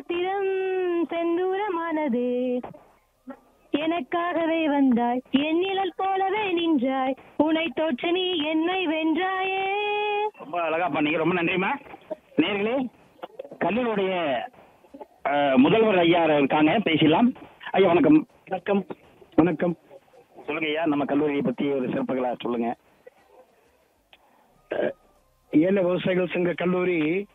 மாத்திரம் செந்தூரமானது. எனக்காகவே வந்தாய், என் நிழல் போலவே நின்றாய், உனை தோற்ற நீ என்னை வென்றாயே. ரொம்ப அழகா பண்ணீங்க, ரொம்ப நன்றிம்மா. நேர்களே, கல்லூரியுடைய முதல்வர் ஐயா இருக்காங்க, பேசலாம். ஐயா வணக்கம். வணக்கம். வணக்கம். சொல்லுங்க ஐயா, நம்ம கல்லூரியை பத்தி ஒரு சிறப்புகளா சொல்லுங்க. ஏல விவசாயிகள் சங்க கல்லூரி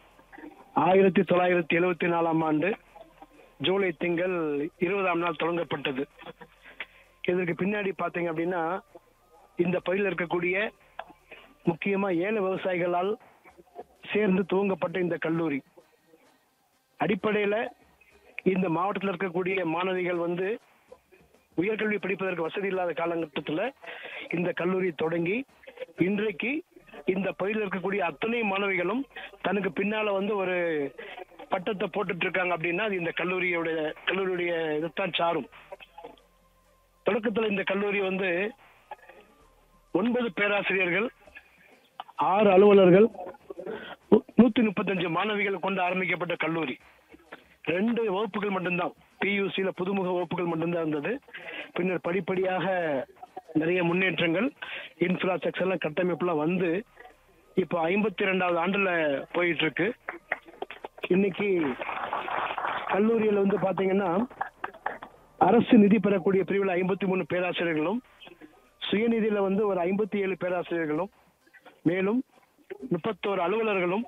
1974 ஆண்டு ஜூலை திங்கள் 20ஆம் நாள் தொடங்கப்பட்டது. இதற்கு பின்னாடி பார்த்தீங்க அப்படின்னா, இந்த பகுதியில் இருக்கக்கூடிய முக்கியமா ஏல விவசாயிகளால் சேர்ந்து துவங்கப்பட்ட இந்த கல்லூரி அடிப்படையில் இந்த மாவட்டத்தில் இருக்கக்கூடிய மாணவிகள் உயர்கல்வி படிப்பதற்கு வசதி இல்லாத காலகட்டத்தில் இந்த கல்லூரி தொடங்கி இன்றைக்கு இந்த பகுதியில் இருக்கக்கூடிய அத்தனை மாணவிகளும் தனக்கு பின்னால ஒரு பட்டத்தை போட்டுட்டு இருக்காங்க அப்படின்னா அது இந்த கல்லூரியுடைய இதைத்தான் சாரும். தொடக்கத்தில் இந்த கல்லூரி 9 பேராசிரியர்கள், 6 அலுவலர்கள், 135 மாணவிகள் கொண்டு ஆரம்பிக்கப்பட்ட கல்லூரி. 2 வகுப்புகள் மட்டும்தான், பியூசியில புதுமுக வகுப்புகள் மட்டும்தான் இருந்தது. பின்னர் படிப்படியாக நிறைய முன்னேற்றங்கள், இன்ஃப்ராஸ்ட்ரக்சர்லாம் கட்டமைப்புலாம் இப்போ 52வது ஆண்டுல போயிட்டு இருக்கு. இன்னைக்கு கல்லூரியில் பாத்தீங்கன்னா அரசு நிதி பெறக்கூடிய பிரிவில் 53 பேராசிரியர்களும், சுயநிதியில ஒரு 57 பேராசிரியர்களும், மேலும் 31 அலுவலர்களும்,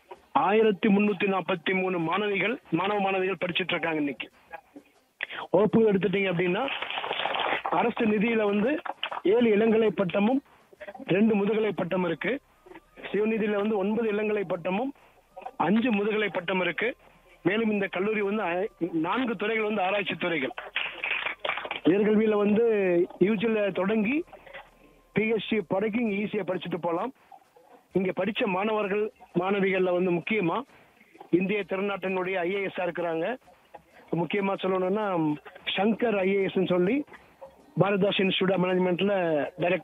1343 மாணவ மாணவிகள் படிச்சுட்டு இருக்காங்க. இன்னைக்கு வகுப்புகள் எடுத்துட்டீங்க அப்படின்னா அரசு நிதியில 7 இளங்கலை பட்டமும் 2 முதுகலை பட்டம் இருக்கு. சுயநிதியில 9 இளங்கலை பட்டமும் 5 முதுகலை பட்டம் இருக்கு. மேலும் இந்த கல்லூரி 4 துறைகள் ஆராய்ச்சி துறைகள். உயர்கல்வியில யூஜில தொடங்கி பிஹெச்டி படிக்க ஈஸியா படிச்சுட்டு போகலாம். இங்க படிச்ச மாணவர்கள் மாணவிகள்ல முக்கியமா இந்திய திருநாட்டினுடைய ஐஏஎஸ் இருக்கிறாங்க. முக்கியமா சொல்லணும்னா சங்கர் ஐஏஎஸ் சொல்லி பாரதாஸ் இன்ஸ்டிடியூட் ஆஃப் மேனேஜ்மெண்ட்ல டைரக்டர்